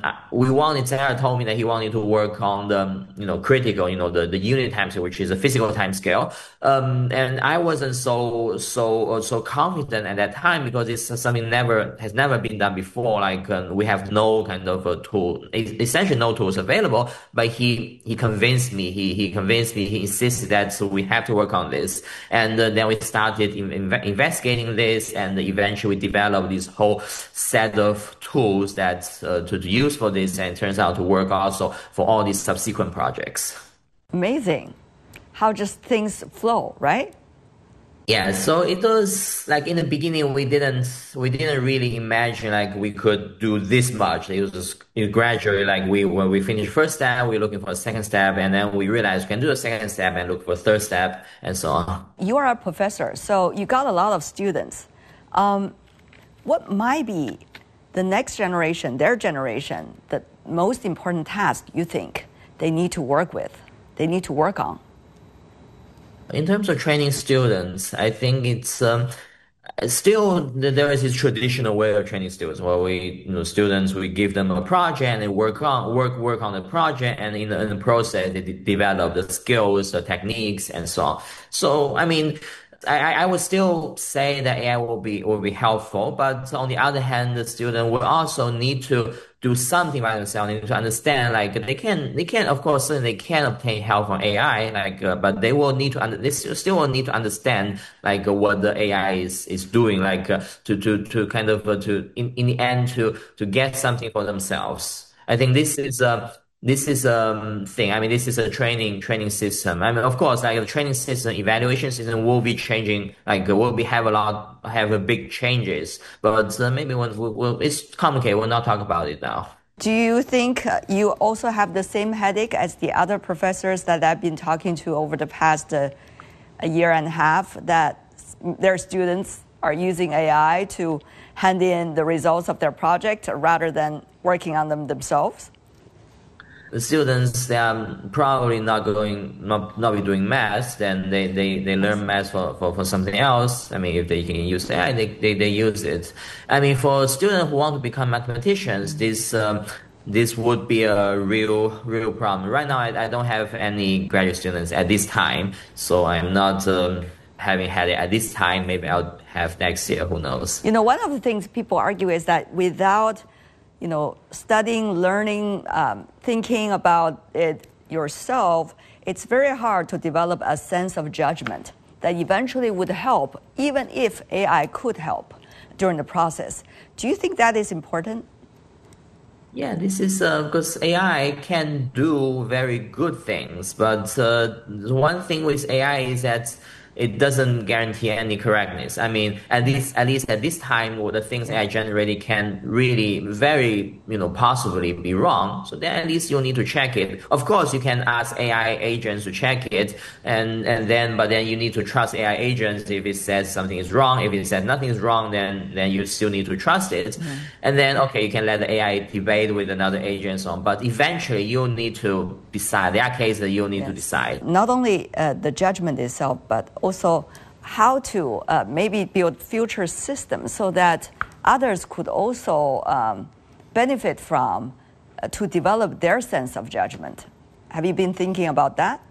Sarah told me that he wanted to work on the, critical, the unit time scale, which is a physical time scale. And I wasn't so confident at that time because it's something has never been done before. Like, we have no kind of a tool, essentially no tools available, but he convinced me, he insisted that so we have to work on this. And then we started investigating this, and eventually developed this whole set of tools that to use for this, and it turns out to work also for all these subsequent projects. Amazing how just things flow, right? Yeah, so it was like in the beginning we didn't really imagine like we could do this much. It was just gradually, like when we finished first step, we're looking for a second step, and then we realized we can do a second step and look for a third step, and so on. You are a professor, so you got a lot of students. What might be the next generation, their generation, the most important task you think they need to work on? In terms of training students, I think it's still there is this traditional way of training students where we give them a project and they work on the project, and in the process they develop the skills, the techniques, and so on. So I mean, I would still say that AI will be helpful, but on the other hand, the student will also need to do something by themselves. They need to understand, like they can of course certainly they can obtain help from AI, but they will need to they still will need to understand like what the AI is doing, like to kind of in the end to get something for themselves. I think this is thing. I mean, this is a training system. I mean, of course, like the training system, evaluation system will be changing. Like have a big changes. But maybe it's complicated. We'll not talk about it now. Do you think you also have the same headache as the other professors that I've been talking to over the past a year and a half, that their students are using AI to hand in the results of their project rather than working on them themselves? The students, they are probably not be doing math, then they learn math for something else. I mean, if they can use AI, they use it. I mean, for students who want to become mathematicians, this would be a real problem. Right now, I don't have any graduate students at this time, so I'm not having had it at this time. Maybe I'll have next year, who knows. One of the things people argue is that without studying, learning, thinking about it yourself, it's very hard to develop a sense of judgment that eventually would help, even if AI could help during the process. Do you think that is important? Yeah, this is because AI can do very good things, but one thing with AI is that it doesn't guarantee any correctness. I mean, at least at this time, the things AI generated can really very, possibly be wrong. So then at least you'll need to check it. Of course, you can ask AI agents to check it, but then you need to trust AI agents if it says something is wrong. If it says nothing is wrong, then you still need to trust it. Mm-hmm. And then, okay, you can let the AI debate with another agent and so on. But eventually, you'll need to decide. There are cases that you'll need to decide. Not only the judgment itself, but also how to maybe build future systems so that others could also benefit from to develop their sense of judgment. Have you been thinking about that?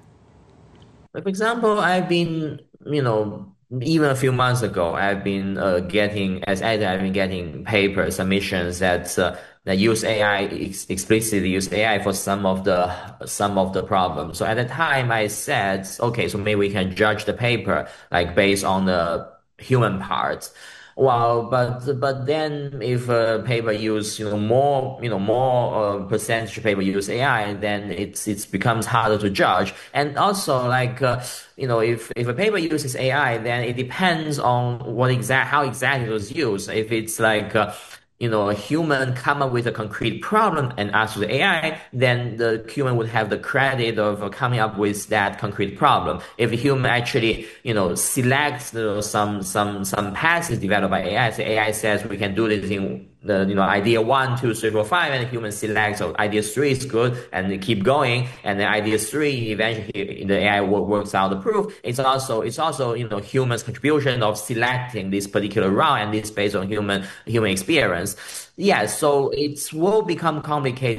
For example, I've been, even a few months ago, I've been getting paper submissions that use AI, explicitly use AI for some of the problems. So at the time I said, okay, so maybe we can judge the paper like based on the human part. Well, but then if a paper use more percentage of paper use AI, then it becomes harder to judge. And also if a paper uses AI, then it depends on how exactly it was used. If it's a human come up with a concrete problem and ask the AI, then the human would have the credit of coming up with that concrete problem. If the human actually, selects some passes developed by AI, so AI says we can do this in the idea 1, 2, 3, 4, 5, and the human selects. So idea 3 is good, and they keep going. And then idea 3 eventually the AI works out the proof. It's also humans' contribution of selecting this particular route, and this based on human experience. Yeah, so it will become complicated